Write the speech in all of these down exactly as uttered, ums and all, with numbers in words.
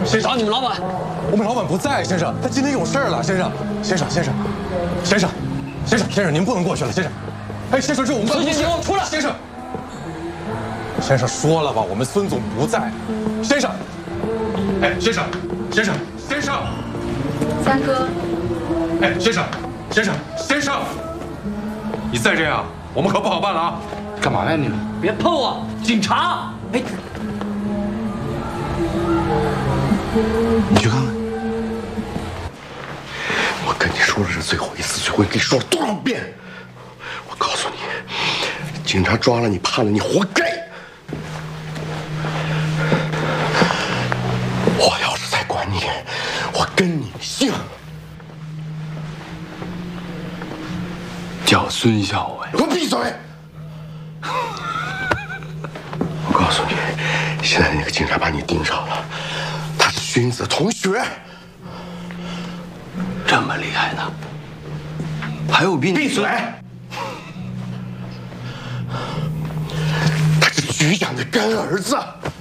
先找你们老板。 我们老板不在，先生，他今天有事儿了，先生，先生，先生，先生，先生，先生，您不能过去了，先生。哎，先生，这我们办公室， 孙先生，出来， 先生。先生说了吧，我们孙总不在。先生，哎，先生，先生，先生， 三哥。 哎，先生，先生，先生，你再这样，我们可不好办了啊！ 干嘛呀你？ 别碰我，警察！哎， 你去看看。我跟你说的是最后一次，最后跟你说了多少遍？我告诉你，警察抓了你，判了你，活该！我要是再管你，我跟你姓，叫孙孝伟。给我闭嘴！我告诉你，现在那个警察把你盯上了，他是荀子同学。 这么厉害呢？还有比你…… 闭嘴！他是局长的干儿子。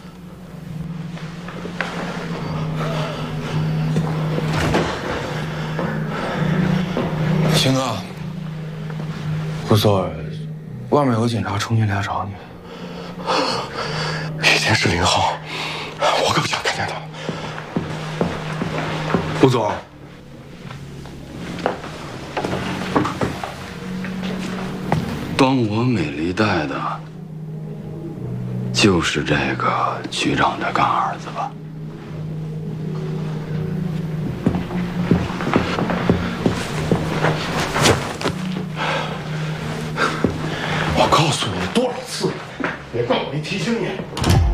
秦哥，不错，外面有警察冲进来找你。 以前是零号，我可不想看见他。吴总， 帮我美丽带的，就是这个局长的干儿子吧？ 我告诉你多少次，别怪我没提醒你。